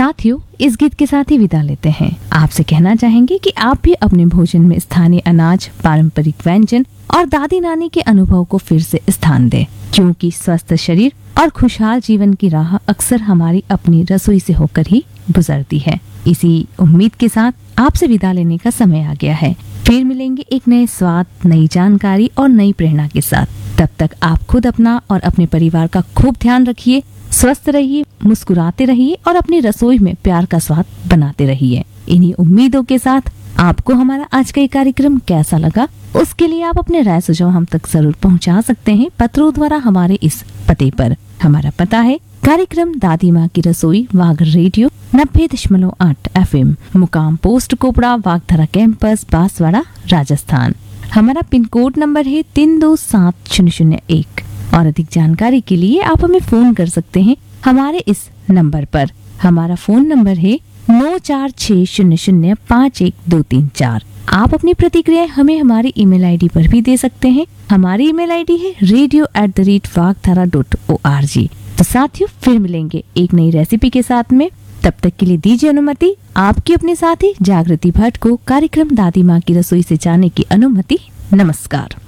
साथियों, इस गीत के साथ ही विदा लेते हैं। आपसे कहना चाहेंगे कि आप भी अपने भोजन में स्थानीय अनाज, पारंपरिक व्यंजन और दादी नानी के अनुभव को फिर से स्थान दें, क्योंकि स्वस्थ शरीर और खुशहाल जीवन की राह अक्सर हमारी अपनी रसोई से होकर ही गुजरती है। इसी उम्मीद के साथ आपसे विदा लेने का समय आ गया है। फिर मिलेंगे एक नए स्वाद, नई जानकारी और नई प्रेरणा के साथ। तब तक आप खुद अपना और अपने परिवार का खूब ध्यान रखिए, स्वस्थ रहिए, मुस्कुराते रहिए और अपनी रसोई में प्यार का स्वाद बनाते रहिए। इन्हीं उम्मीदों के साथ आपको हमारा आज का ये कार्यक्रम कैसा लगा, उसके लिए आप अपने राय सुझाव हम तक जरूर पहुंचा सकते हैं पत्रों द्वारा हमारे इस पते पर। हमारा पता है कार्यक्रम दादी माँ की रसोई, वागड़ रेडियो 90.8 FM, मुकाम पोस्ट कोपड़ा, वागधरा कैंपस, बांसवाड़ा, राजस्थान। हमारा पिन कोड नंबर है 327001 और अधिक जानकारी के लिए आप हमें फोन कर सकते हैं हमारे इस नंबर पर। हमारा फोन नंबर है 9460051234। आप अपनी प्रतिक्रिया हमें हमारी ईमेल आईडी पर भी दे सकते हैं। हमारी ईमेल आईडी है radio@wagdhara.org। तो साथियों, फिर मिलेंगे एक नई रेसिपी के साथ में। तब तक के लिए दीजिए अनुमति आपकी अपने साथी जागृति भट्ट को कार्यक्रम दादी माँ की रसोई से जाने की अनुमति। नमस्कार।